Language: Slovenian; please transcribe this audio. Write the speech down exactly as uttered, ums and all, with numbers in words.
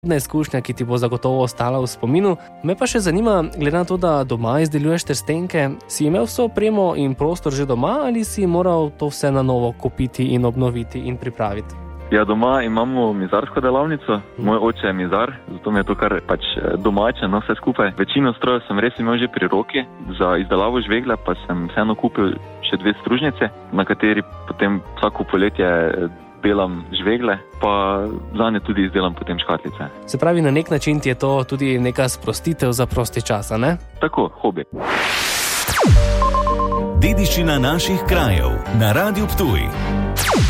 izkušnja, ki ti bo zagotovo ostala v spominu. Me pa še zanima, glede na to, da doma izdeluješ trstenke, si imel vso opremo in prostor že doma ali si moral to vse na novo kupiti in obnoviti in pripraviti? Ja, doma imamo mizarsko delavnico, moj oče je mizar, zato mi je to kar pač domače, no vse skupaj. Večino strojev sem res imel že pri roki, za izdelavo žvegle pa sem vseeno kupil še dve stružnice, na kateri potem vsako poletje delam žvegle, pa zanje tudi izdelam potem škatlice. Se pravi, na nek način ti je to tudi neka sprostitev za prosti čas, a ne? Tako, hobi. Dediščina naših krajev na Radiu Ptuj.